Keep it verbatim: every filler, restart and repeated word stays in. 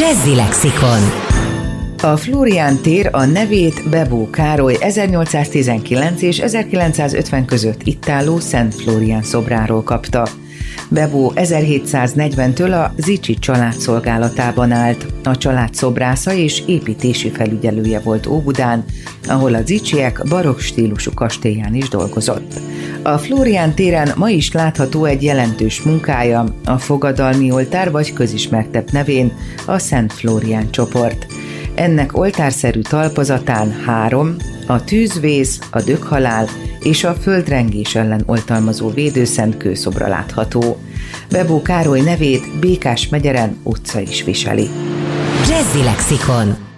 Jazzy Lexikon. A Flórián tér a nevét Bebó Károly ezernyolcszáztizenkilenc és ezerkilencszázötven között itt álló Szent Flórián szobráról kapta. Bebó ezerhétszáznegyventől a Zichy család szolgálatában állt. A család szobrásza és építési felügyelője volt Óbudán, ahol a Zichyek barokk stílusú kastélyán is dolgozott. A Flórián téren ma is látható egy jelentős munkája, a fogadalmi oltár vagy közismertebb nevén a Szent Flórián csoport. Ennek oltárszerű talpazatán három, a tűzvész, a döghalál és a földrengés ellen oltalmazó védőszent kőszobra látható. Bebó Károly nevét Békás-Megyeren utca is viseli. Jazzy Lexikon.